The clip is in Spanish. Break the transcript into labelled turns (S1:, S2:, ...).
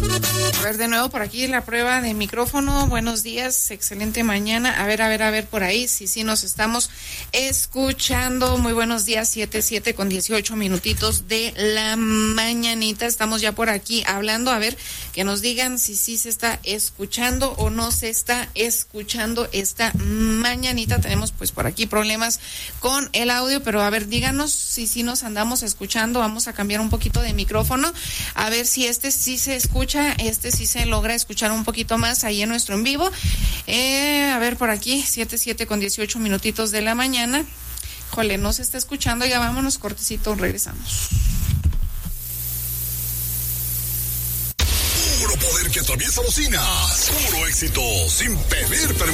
S1: A ver, de nuevo por aquí la prueba de micrófono. Buenos días, excelente mañana. A ver por ahí, sí, nos estamos escuchando. Muy buenos días, 7 con 18 minutitos de la mañanita. Estamos ya por aquí hablando. A ver, que nos digan si sí se está escuchando o no se está escuchando esta mañanita. Tenemos pues por aquí problemas con el audio, pero a ver, díganos si sí nos andamos escuchando. Vamos a cambiar un poquito de micrófono. A ver si este sí se escucha, sí se logra escuchar un poquito más ahí en nuestro en vivo. A ver por aquí, 7 con 18 minutitos de la mañana. Jole, no se está escuchando, ya vámonos, cortecito, regresamos.
S2: Puro poder que atraviesa bocinas, puro éxito sin pedir permiso.